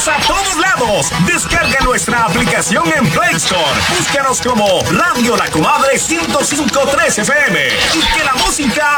a todos lados. Descarga nuestra aplicación en Play Store. Búscanos como Radio La Comadre 105.3 FM y que la música